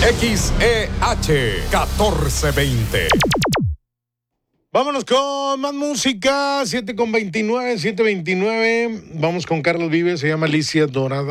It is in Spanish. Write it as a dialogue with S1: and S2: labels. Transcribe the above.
S1: XEH 1420.
S2: Vámonos con más música, 7:29. Vamos con Carlos Vives, se llama Alicia Dorada.